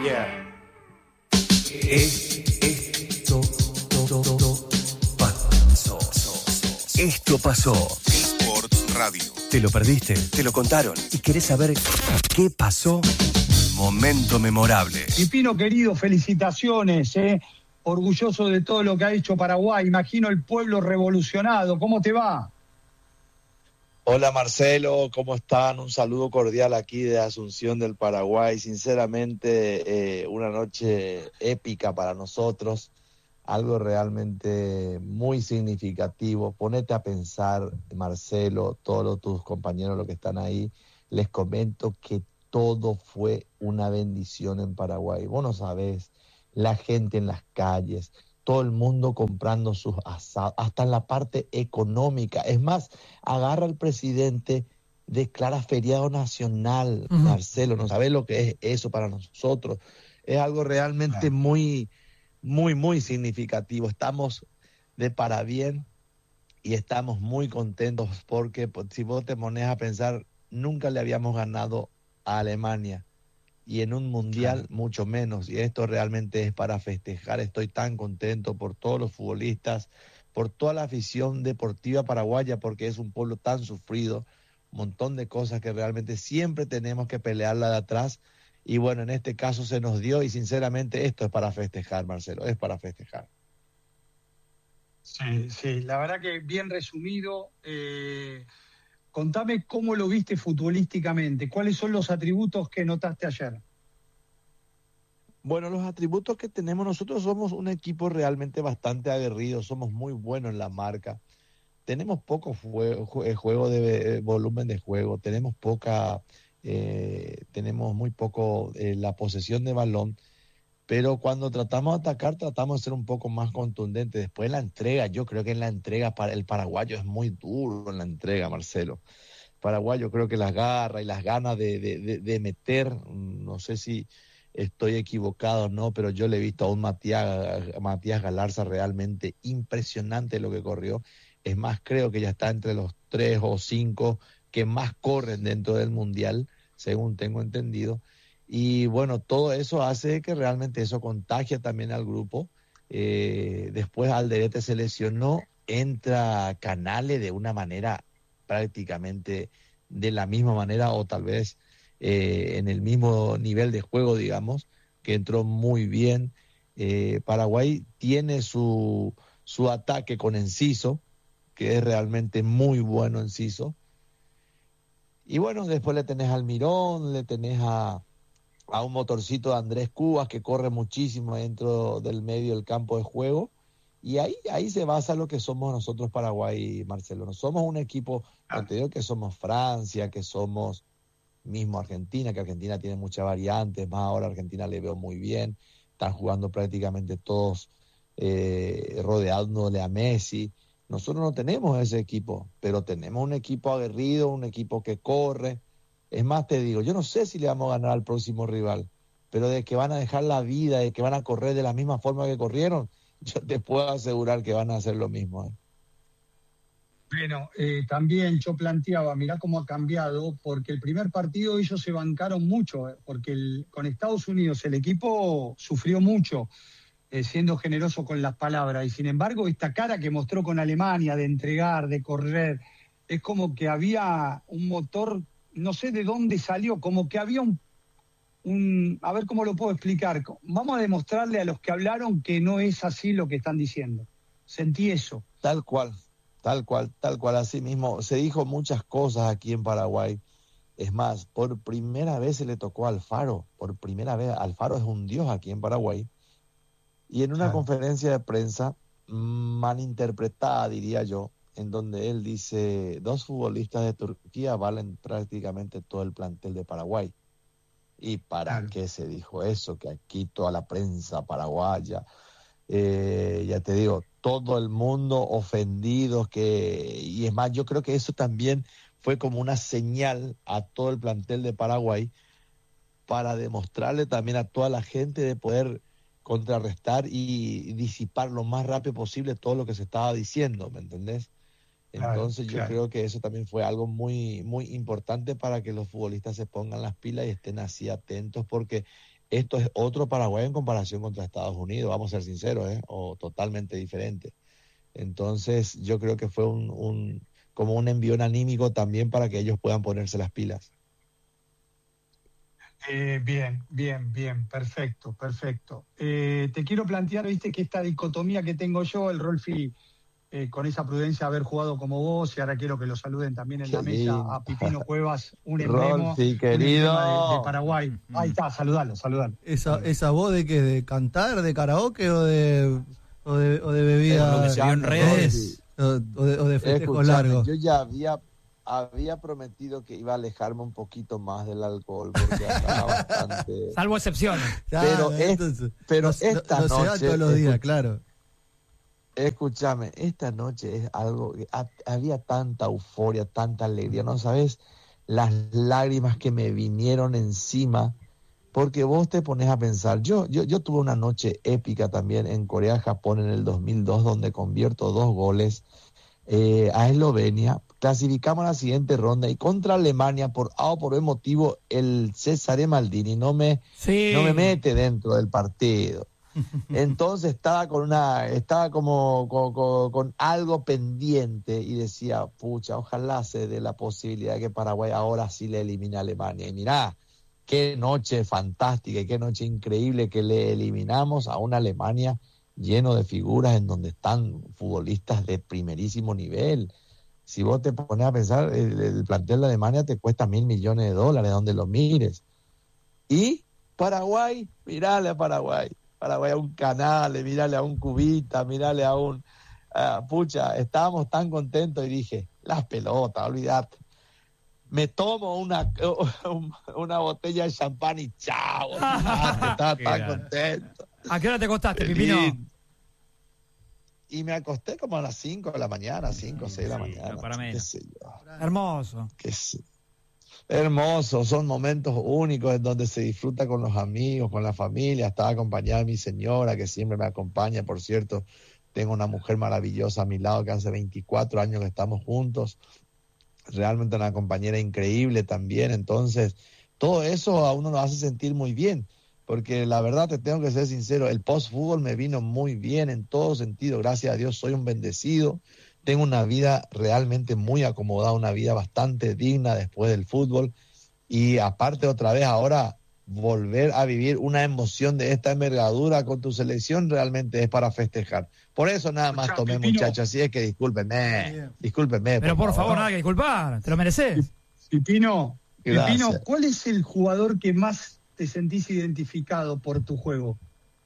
Yeah. Esto pasó. Sports Radio. ¿Te lo perdiste? ¿Te lo contaron? ¿Y querés saber qué pasó? Momento memorable. Y Pino, querido, felicitaciones, orgulloso de todo lo que ha hecho Paraguay. Imagino el pueblo revolucionado. ¿Cómo te va? Hola Marcelo, ¿cómo están? Un saludo cordial aquí de Asunción del Paraguay. Sinceramente, una noche épica para nosotros, algo realmente muy significativo. Ponete a pensar, Marcelo, todos tus compañeros los que están ahí, les comento que todo fue una bendición en Paraguay. Vos no sabés, la gente en las calles, todo el mundo comprando sus asados, hasta en la parte económica. Es más, agarra el presidente, declara feriado nacional, Marcelo, no sabes lo que es eso para nosotros. Es algo realmente muy significativo. Estamos de parabién y estamos muy contentos porque si vos te pones a pensar, nunca le habíamos ganado a Alemania. Y en un mundial mucho menos, y esto realmente es para festejar. Estoy tan contento por todos los futbolistas, por toda la afición deportiva paraguaya, porque es un pueblo tan sufrido, un montón de cosas que realmente siempre tenemos que pelearla de atrás, y bueno, en este caso se nos dio, y sinceramente esto es para festejar, Marcelo, es para festejar. Sí, la verdad que bien resumido. Contame cómo lo viste futbolísticamente, cuáles son los atributos que notaste ayer. Bueno, los atributos que tenemos, nosotros somos un equipo realmente bastante aguerrido, somos muy buenos en la marca, tenemos poco juego de volumen de juego, tenemos muy poco la posesión de balón, pero cuando tratamos de atacar, tratamos de ser un poco más contundentes. Después en la entrega, yo creo que en la entrega el paraguayo es muy duro en la entrega, Marcelo. Paraguayo creo que las garras y las ganas de meter, no sé si estoy equivocado o no, pero yo le he visto a un Matías Galarza realmente impresionante lo que corrió. Es más, creo que ya está entre los 3 o 5 que más corren dentro del Mundial, según tengo entendido. Y bueno, todo eso hace que realmente eso contagia también al grupo. Después Alderete se lesionó, entra Canales de una manera prácticamente de la misma manera o tal vez en el mismo nivel de juego, digamos, que entró muy bien. Paraguay tiene su ataque con Enciso, que es realmente muy bueno Enciso. Y bueno, después le tenés al Mirón, le tenés a un motorcito de Andrés Cubas que corre muchísimo dentro del medio del campo de juego, y ahí se basa lo que somos nosotros Paraguay, Marcelo. No somos un equipo, no te digo que somos Francia, que somos mismo Argentina, que Argentina tiene muchas variantes, más ahora Argentina le veo muy bien, están jugando prácticamente todos rodeándole a Messi. Nosotros no tenemos ese equipo, pero tenemos un equipo aguerrido, un equipo que corre. Es más, te digo, yo no sé si le vamos a ganar al próximo rival, pero de que van a dejar la vida, de que van a correr de la misma forma que corrieron, yo te puedo asegurar que van a hacer lo mismo. Bueno, también yo planteaba, mirá cómo ha cambiado, porque el primer partido ellos se bancaron mucho, porque con Estados Unidos el equipo sufrió mucho, siendo generoso con las palabras, y sin embargo esta cara que mostró con Alemania de entregar, de correr, es como que había un motor, no sé de dónde salió, como que había a ver cómo lo puedo explicar, vamos a demostrarle a los que hablaron que no es así lo que están diciendo. Sentí eso. Tal cual, así mismo. Se dijo muchas cosas aquí en Paraguay. Es más, por primera vez se le tocó a Alfaro, por primera vez. Alfaro es un dios aquí en Paraguay. Y en una conferencia de prensa, malinterpretada diría yo, en donde él dice, 2 futbolistas de Turquía valen prácticamente todo el plantel de Paraguay. ¿Y para qué se dijo eso? Que aquí toda la prensa paraguaya, ya te digo, todo el mundo ofendido, y es más, yo creo que eso también fue como una señal a todo el plantel de Paraguay para demostrarle también a toda la gente de poder contrarrestar y disipar lo más rápido posible todo lo que se estaba diciendo, ¿me entendés? Entonces yo creo que eso también fue algo muy, muy importante para que los futbolistas se pongan las pilas y estén así atentos, porque esto es otro Paraguay en comparación contra Estados Unidos, vamos a ser sinceros, o totalmente diferente. Entonces yo creo que fue como un envión anímico también para que ellos puedan ponerse las pilas. Bien, perfecto. Te quiero plantear, viste, que esta dicotomía que tengo yo, el Rolfi, con esa prudencia haber jugado como vos, y ahora quiero que lo saluden también en la mesa a Pipino Cuevas, un emblema, Rolfi, querido. Un emblema de Paraguay. Ahí está, saludalo. ¿Esa voz de qué? ¿De cantar, de karaoke o de bebida en redes? o de festejos largos? Yo ya había prometido que iba a alejarme un poquito más del alcohol porque estaba bastante... Salvo excepciones. Pero esta noche... se da todos los días, claro. Escúchame, esta noche es algo... Había tanta euforia, tanta alegría, ¿no sabes? Las lágrimas que me vinieron encima, porque vos te pones a pensar... Yo tuve una noche épica también en Corea-Japón en el 2002, donde convierto 2 goles a Eslovenia. Clasificamos a la siguiente ronda y contra Alemania, por B motivo, el Cesare Maldini no me mete dentro del partido. Entonces estaba con algo pendiente y decía, pucha, ojalá se dé la posibilidad de que Paraguay ahora sí le elimine a Alemania. Y mirá, qué noche fantástica y qué noche increíble que le eliminamos a una Alemania lleno de figuras en donde están futbolistas de primerísimo nivel. Si vos te pones a pensar, el plantel de Alemania te cuesta $1.000 millones, donde lo mires. Y Paraguay, mirale a Paraguay a un Canale, mirale a un Cubita, mirale a un... estábamos tan contentos y dije, las pelotas, olvídate. Me tomo una botella de champán y chao, estaba tan contento. ¿A qué hora te acostaste, Pipino? Y me acosté como a las 5 de la mañana, 5 o 6 de la mañana. No, para menos. Qué sé yo. Hermoso. Hermoso, son momentos únicos en donde se disfruta con los amigos, con la familia. Estaba acompañada de mi señora, que siempre me acompaña, por cierto. Tengo una mujer maravillosa a mi lado que hace 24 años que estamos juntos. Realmente una compañera increíble también. Entonces, todo eso a uno lo hace sentir muy bien. Porque la verdad, te tengo que ser sincero, el post-fútbol me vino muy bien en todo sentido. Gracias a Dios soy un bendecido. Tengo una vida realmente muy acomodada, una vida bastante digna después del fútbol. Y aparte, otra vez, ahora volver a vivir una emoción de esta envergadura con tu selección realmente es para festejar. Por eso nada más tomé, muchachos. Así es que discúlpenme. Pero por favor, nada que disculpar. Te lo mereces. Pipino, ¿cuál es el jugador que más te sentís identificado por tu juego?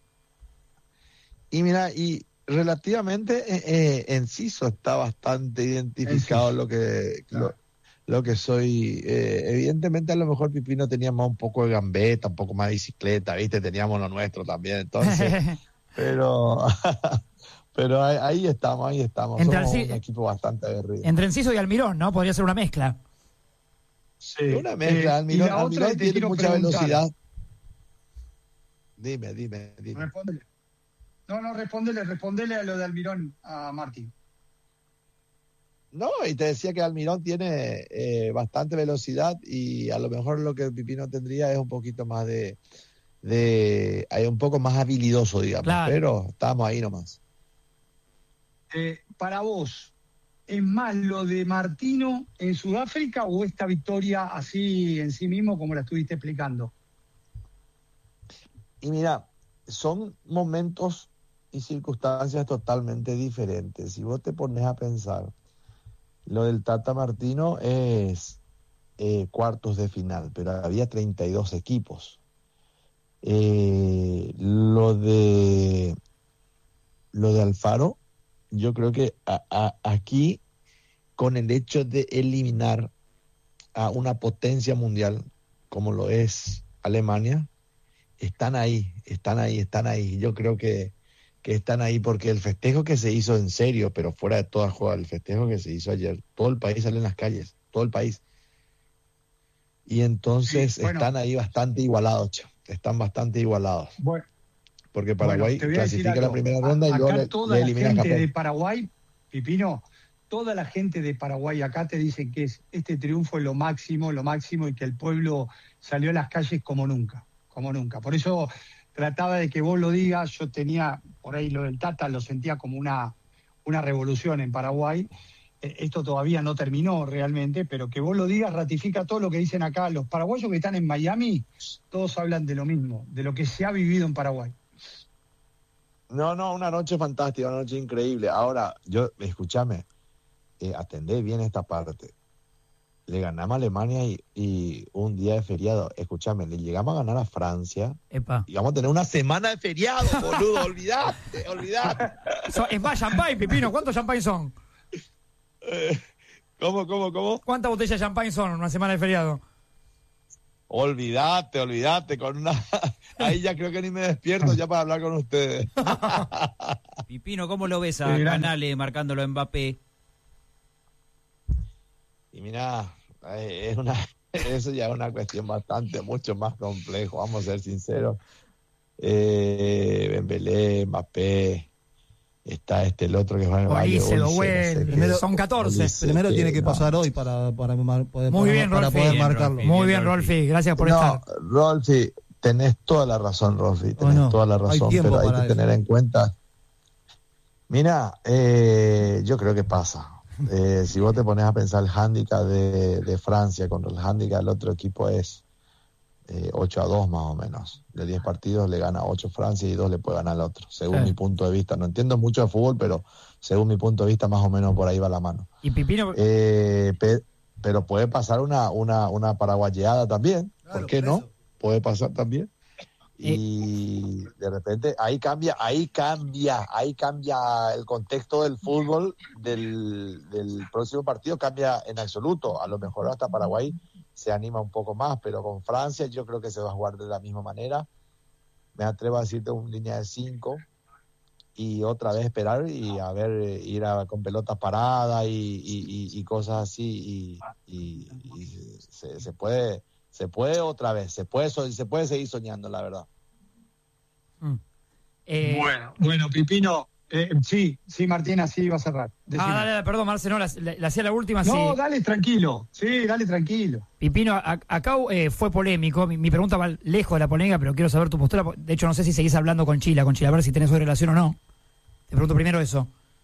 Y mira, relativamente Enciso está bastante identificado lo que soy. Evidentemente a lo mejor Pipino tenía más un poco de gambeta, un poco más de bicicleta, ¿viste? Teníamos lo nuestro también, entonces. pero ahí estamos. Somos un equipo bastante aguerrido. Entre Enciso y Almirón, ¿no? Podría ser una mezcla. Sí. Una mezcla. Almirón tiene mucha velocidad. Dime. Respóndele. No, respondele a lo de Almirón, a Martín. No, y te decía que Almirón tiene bastante velocidad y a lo mejor lo que Pipino tendría es un poquito más un poco más habilidoso, digamos, claro. Pero estamos ahí nomás. Para vos, ¿es más lo de Martino en Sudáfrica o esta victoria así en sí mismo como la estuviste explicando? Y mira, son momentos y circunstancias totalmente diferentes. Si vos te pones a pensar, lo del Tata Martino es cuartos de final, pero había 32 equipos. Lo de Alfaro, yo creo que aquí, con el hecho de eliminar a una potencia mundial como lo es Alemania, están ahí. Yo creo que están ahí porque el festejo que se hizo en serio, pero fuera de toda joda, el festejo que se hizo ayer, todo el país salió en las calles, todo el país. Y entonces están ahí bastante igualados, están bastante igualados. Bueno, porque Paraguay clasifica la primera ronda y luego le elimina a Japón. De Paraguay, Pipino, toda la gente de Paraguay acá te dice que este triunfo es lo máximo y que el pueblo salió a las calles como nunca. como nunca. Por eso trataba de que vos lo digas, yo tenía, por ahí lo del Tata lo sentía como una revolución en Paraguay. Esto todavía no terminó realmente, pero que vos lo digas ratifica todo lo que dicen acá. Los paraguayos que están en Miami, todos hablan de lo mismo, de lo que se ha vivido en Paraguay. No, una noche fantástica, una noche increíble. Ahora, escúchame, atendé bien esta parte. Le ganamos a Alemania y un día de feriado. Escúchame, le llegamos a ganar a Francia. Epa. Y vamos a tener una semana de feriado, boludo. Olvidate. Es más champagne, Pipino. ¿Cuántos champagne son? ¿Cómo? ¿Cuántas botellas de champagne son en una semana de feriado? Olvídate. Ahí ya creo que ni me despierto ya para hablar con ustedes. Pipino, ¿cómo lo ves a Canale marcándolo a Mbappé? Y mira, eso ya es una cuestión mucho más complejo, vamos a ser sinceros. Dembélé, Mbappé, está el otro que va en el Valle. Son 14. Primero tiene que pasar hoy para poder marcarlo. Muy bien, Rolfi, gracias por estar. Rolfi, tenés toda la razón, Rolfi, toda la razón, pero hay que tener en cuenta. Mira, yo creo que pasa. Si vos te pones a pensar el hándicap de Francia contra el hándicap del otro equipo es 8-2 más o menos. De 10 partidos le gana 8 Francia y 2 le puede ganar al otro, según mi punto de vista. No entiendo mucho de fútbol, pero según mi punto de vista más o menos por ahí va la mano. Y Pipino... pero puede pasar una paraguayeada también, claro, ¿por qué no? Puede pasar también. Y de repente ahí cambia el contexto del fútbol del próximo partido, cambia en absoluto. A lo mejor hasta Paraguay se anima un poco más, pero con Francia yo creo que se va a jugar de la misma manera. Me atrevo a decirte una línea de 5 y otra vez esperar y a ver, con pelotas paradas y cosas así y se puede otra vez, se puede seguir soñando, la verdad. Bueno, Pipino, sí, Martín, así iba a cerrar. Decime. Dale, perdón, Marce, no, le hacía la última. No, sí. Dale tranquilo. Pipino, acá fue polémico, mi pregunta va lejos de la polémica, pero quiero saber tu postura. De hecho, no sé si seguís hablando con Chila, a ver si tenés hoy relación o no. Te pregunto primero eso.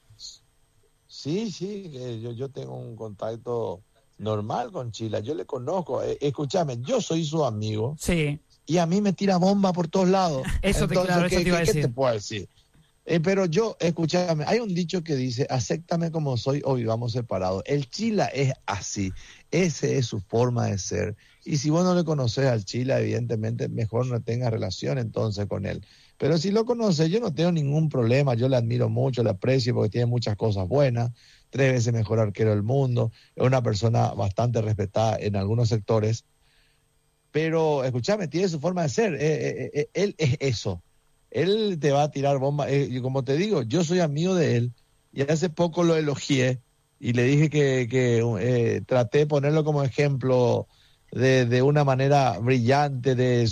Sí, yo tengo un contacto normal con Chila, yo le conozco. Escúchame, yo soy su amigo. Sí. Y a mí me tira bomba por todos lados. Eso te iba a decir. ¿Qué te puedo decir? Pero escúchame, hay un dicho que dice, acéptame como soy o vivamos separados. El Chila es así, ese es su forma de ser. Y si vos no le conoces al Chila, evidentemente mejor no tengas relación entonces con él. Pero si lo conoces, yo no tengo ningún problema, yo le admiro mucho, le aprecio porque tiene muchas cosas buenas, 3 veces mejor arquero del mundo, es una persona bastante respetada en algunos sectores. Pero, escúchame, tiene su forma de ser. Él es eso. Él te va a tirar bomba. Como te digo, yo soy amigo de él y hace poco lo elogié y le dije que traté de ponerlo como ejemplo de una manera brillante de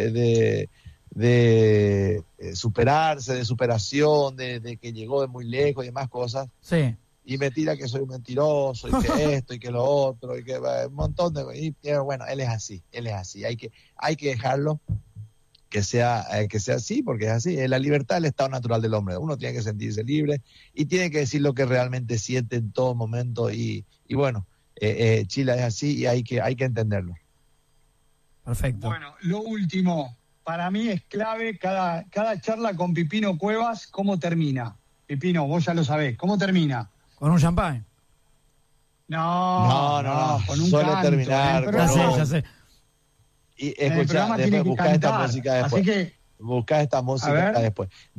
superarse, de superación, de que llegó de muy lejos y demás cosas. Sí. Y me tira que soy un mentiroso, y que esto, y que lo otro, y que un montón de... bueno, él es así. Hay que dejarlo que sea así, porque es así. La libertad es el estado natural del hombre. Uno tiene que sentirse libre y tiene que decir lo que realmente siente en todo momento. Y bueno, Chila es así y hay que entenderlo. Perfecto. Bueno, lo último, para mí es clave cada charla con Pipino Cuevas, ¿cómo termina? Pipino, vos ya lo sabés, ¿cómo termina? ¿Con un champán? No, con un suele canto, terminar Ya sé. Y escuchá, después buscá esta música después. Así que buscá esta música después.